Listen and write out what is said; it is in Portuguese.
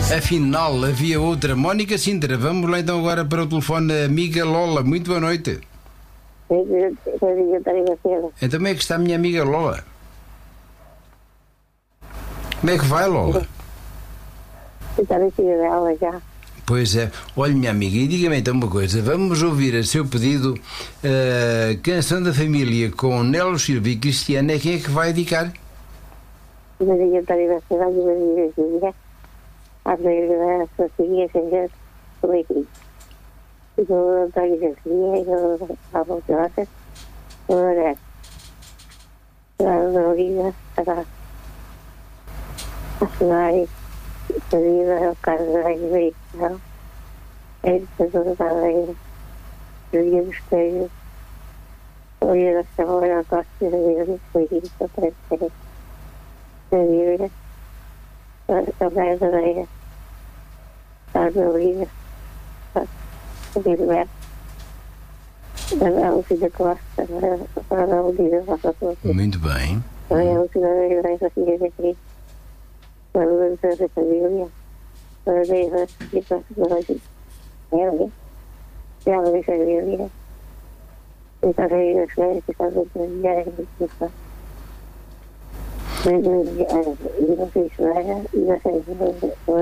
Afinal, havia outra. Mónica Sintra, vamos lá então agora para o telefone. Amiga Lola, muito boa noite. Então como é que está a minha amiga Lola? Como é que vai, Lola? Está vestida dela já. Pois é. Olha, minha amiga, e diga-me então uma coisa. Vamos ouvir a seu pedido Canção da Família com Nelo Silva e Cristiana. Quem é que vai dedicar? Maria Antónia da Cidade e Maria Júlia. A primeira da sua filha, seja por aqui. E o António da Filha, e o Pablo Jota, o Loreto. A Olivia, a Sonari, a Vida, o Carlos da Igreja, a Educadora da Leira, o Dia dos Peixes, o Dia da Saúde, a Costa da Vida, o Dia do Papai de Pé, a Bíblia, a Gaia da Leira, a Olivia, a Gilberto, a Lucida Costa, a Olivia, a Costa. Muito bem. A Lucida da Igreja, a Filha de Cristo, a Lucida da Família, a Deus, a Cristo, Ele, ela deixa a Bíblia, e está a ver as coisas que estão a diário de Cristo. E não sei se vai, e não sei se